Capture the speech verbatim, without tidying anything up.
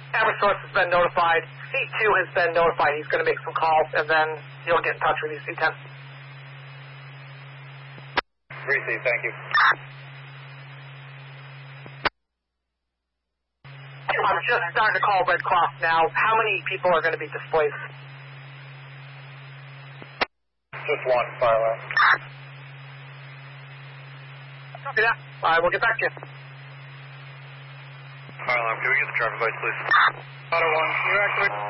Eversource has been notified. C two has been notified. He's going to make some calls, and then he'll get in touch with you, C ten. Receive, thank you. I'm just starting to call Red Cross now. How many people are going to be displaced? Just one, Philo. Copy that. I will get back to you. Philo, can we get the traffic lights, please? Auto one, can you activate?